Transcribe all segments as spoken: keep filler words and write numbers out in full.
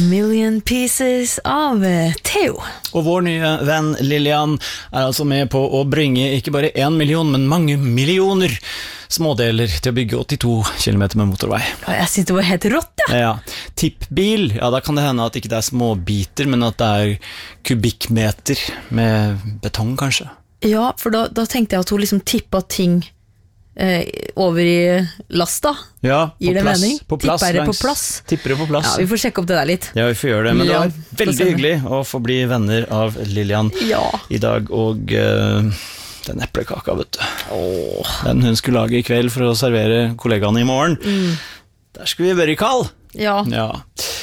million pieces av Theo. Og vår nye venn Lilian er altså med på å bringe ikke bare en million, men mange millioner smådeler til å bygge åttito kilometer med motorvei. Jeg synes det var helt rått, ja. Ja, tippbil, ja, da kan det hende at ikke det er småbiter, men at det er kubikkmeter med betong, kanskje. Ja, for da, da tenkte jeg at hun liksom tippet ting eh, over i lasta. Ja, Gir på det plass, mening? på plass, Tipper det langs, på plass? Tipper det på plass. Ja, vi får sjekke opp det der litt. Ja, vi får gjøre det, men Ja, det var veldig hyggelig å få bli venner av Lilian Ja. i dag, og uh, den eplekaka, vet du. Åh. Den hun skulle lage i kveld for å servere kollegaene i morgen. Mm. Der skulle vi være i kall. Ja. Ja.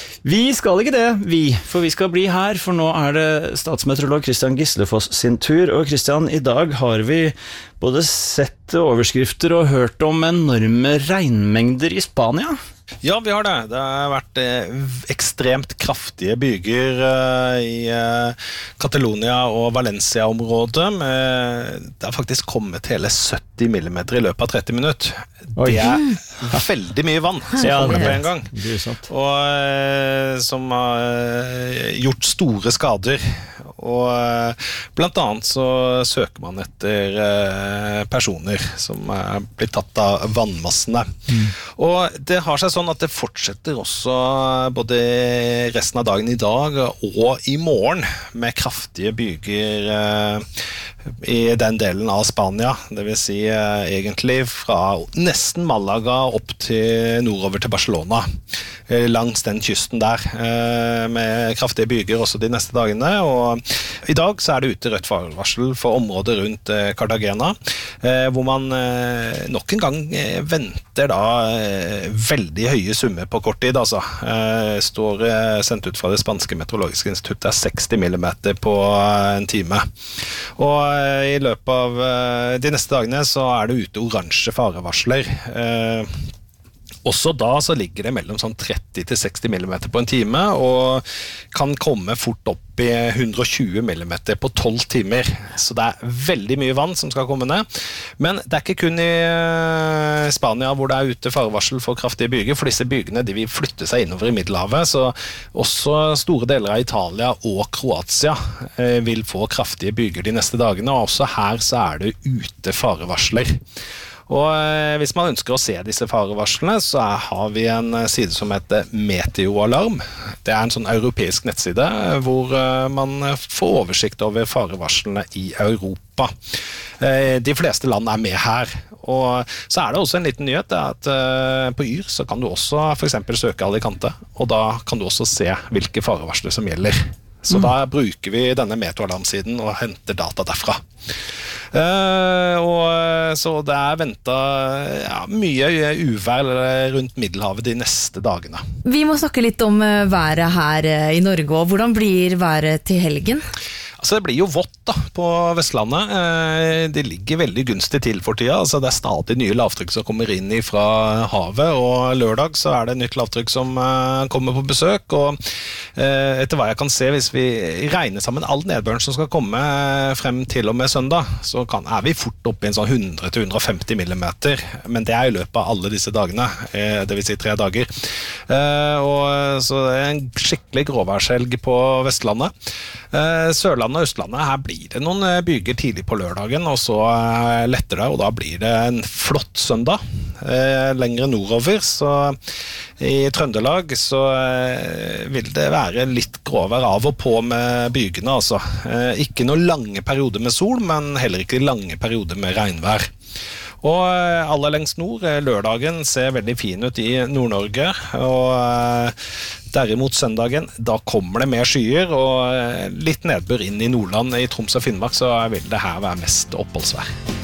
Vi skal ikke det, vi, for vi skal bli her, for nå er det statsmeteorolog Christian Gislefoss sin tur, og Christian, i dag har vi både sett overskrifter og hørt om enorme regnmengder i Spania. Ja, vi har det. Det har vært eh, ekstremt kraftige byger eh, i eh, Catalonia og Valencia-området. Med, det har faktisk kommet hele sytti millimeter i løpet av tretti minutter. Oi. Det er veldig mye vann som Ja, kommer det på er en gang. grusomt. Og eh, som har eh, gjort store skader. Og eh, blant annet så søker man etter eh, personer som er blitt tatt av vannmassene. Mm. Og det har seg sånn at det fortsetter også både resten av dagen i dag og i morgen med kraftige byger eh, i den delen av Spania. Det vil si eh, egentlig fra nesten Malaga opp til nordover til Barcelona. Eh, langs den kysten der eh, med kraftige byger også de neste dagene. Og i dag så er det ute rødt farevarsel for området rundt eh, Cartagena, eh, hvor man eh, nok en gang eh, venter da eh, veldig høye summer på kort tid. Altså. Eh, står eh, sendt ut fra det spanske meteorologiske instituttet er seksti millimeter på eh, en time. Og eh, i løpet av eh, de neste dagene så er det ute oransje farevarsler. Eh, Også da så ligger det mellom sånn tretti til seksti millimeter på en time, og kan komme fort opp i hundre og tjue millimeter på tolv timer. Så det er veldig mye vann som skal komme ned. Men det er ikke kun i Spania hvor det er ute farevarsel for kraftige byger, for disse bygene de vil flytte seg innover i Middelhavet, så også store deler av Italia og Kroatia vil få kraftige byger de neste dagene, og også her så er det ute farevarsler. Og eh, hvis man ønsker å se disse farevarslene, så er, har vi en side som heter Meteoalarm. Det er en sånn europeisk nettside hvor eh, man får oversikt over farevarslene i Europa. Eh, de fleste land er med her. Og så er det også en liten nyhet, det er at eh, på Yr så kan du også for eksempel søke Alicante, og da kan du også se hvilke farevarsler som gjelder. Så mm. da bruker vi denne Meteoalarm-siden og henter data derfra. Uh, og så det er ventet ja, mye uvær rundt Middelhavet de neste dagene. Vi må snakke litt om været her i Norge, og hvordan blir været til helgen? Altså det blir jo vått da, på Vestlandet. Eh, det ligger veldig gunstig til for tida. Altså det er stadig nye lavtrykk som kommer inn fra havet, og lørdag så er det nytt lavtrykk som eh, kommer på besøk, og eh, etter hva jeg kan se, hvis vi regner sammen all nedbøren som skal komme frem til og med søndag, så kan, er vi fort oppe i en sånn hundre til hundre og femti millimeter, men det er i løpet av alle disse dagene, eh, det vil si tre dager. Eh, og så det er en skikkelig gråværshelg på Vestlandet. Eh, Sørlandet og Østlandet, her blir det noen byger tidlig på lørdagen, og så letter det, og da blir det en flott søndag. Eh, lengre nordover, så i Trøndelag så eh, vil det være litt gråvær av og på med bygene, altså. Eh, ikke noen lange perioder med sol, men heller ikke lange perioder med regnvær. Og aller lengst nord, lørdagen ser veldig fin ut i Nord-Norge, og derimot søndagen, da kommer det mer skyer og litt nedbør inn i Nordland. I Troms og Finnmark så vil det her være mest oppholdsvær.